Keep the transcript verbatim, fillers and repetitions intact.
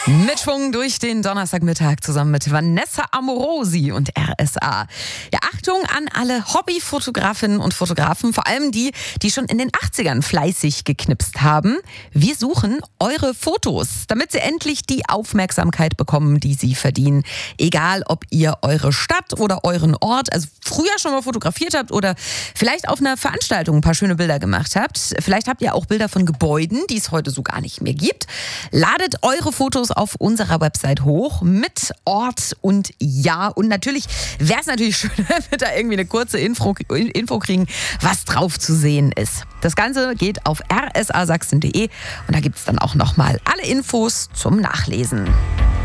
Mit Schwung durch den Donnerstagmittag zusammen mit Vanessa Amorosi und R S A. Ja, Achtung an alle Hobbyfotografinnen und Fotografen, vor allem die, die schon in den achtzigern fleißig geknipst haben. Wir suchen eure Fotos, damit sie endlich die Aufmerksamkeit bekommen, die sie verdienen. Egal, ob ihr eure Stadt oder euren Ort, also früher schon mal fotografiert habt oder vielleicht auf einer Veranstaltung ein paar schöne Bilder gemacht habt. Vielleicht habt ihr auch Bilder von Gebäuden, die es heute so gar nicht mehr gibt. Ladet eure Fotos auf unserer Website hoch mit Ort und Jahr. Und natürlich wäre es natürlich schön, wenn wir da irgendwie eine kurze Info, Info kriegen, was drauf zu sehen ist. Das Ganze geht auf r s a sachsen punkt d e und da gibt es dann auch nochmal alle Infos zum Nachlesen.